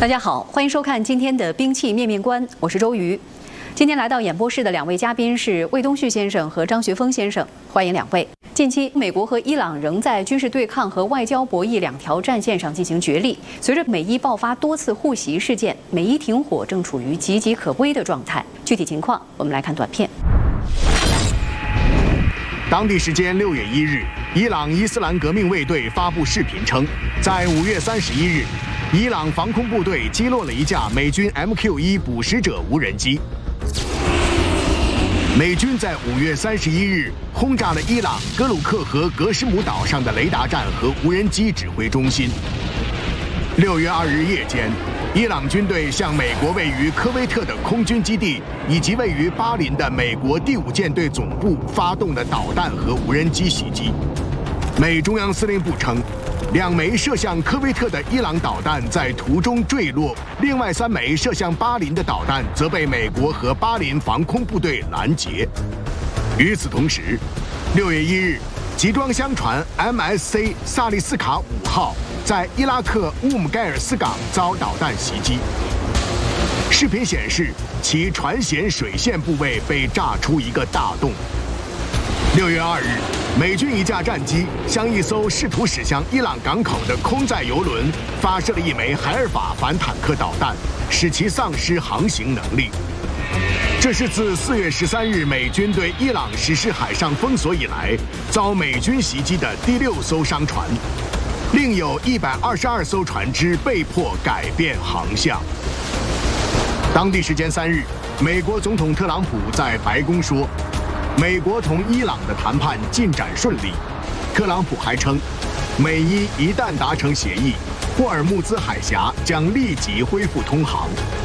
大家好，欢迎收看今天的兵器面面观，我是周瑜。今天来到演播室的两位嘉宾是魏东旭先生和张学峰先生，欢迎两位。近期，美国和伊朗仍在军事对抗和外交博弈两条战线上进行角力。随着美伊爆发多次互袭事件，美伊停火正处于岌岌可危的状态。具体情况，我们来看短片。 当地时间6月1日，伊朗伊斯兰革命卫队发布视频称，在5月31日，伊朗防空部队击落了一架美军 MQ-1捕食者无人机。美军在5月31日轰炸了伊朗格鲁克和格什姆岛上的雷达站和无人机指挥中心。6月2日夜间，伊朗军队向美国位于科威特的空军基地以及位于巴林的美国第5舰队总部发动了导弹和无人机袭击。美中央司令部称，2枚射向科威特的伊朗导弹在途中坠落，另外3枚射向巴林的导弹则被美国和巴林防空部队拦截。与此同时，6月1日，集装箱船 MSC 萨利斯卡5号在伊拉克乌姆盖尔斯港遭导弹袭击。视频显示，其船舷水线部位被炸出一个大洞。6月2日，美军一架战机向一艘试图驶向伊朗港口的空载油轮发射了1枚海尔法反坦克导弹，使其丧失航行能力。这是自4月13日美军对伊朗实施海上封锁以来，遭美军袭击的第6艘商船，另有122艘船只被迫改变航向。当地时间3日，美国总统特朗普在白宫说，美国同伊朗的谈判进展顺利。特朗普还称，美伊一旦达成协议，霍尔木兹海峡将立即恢复通航。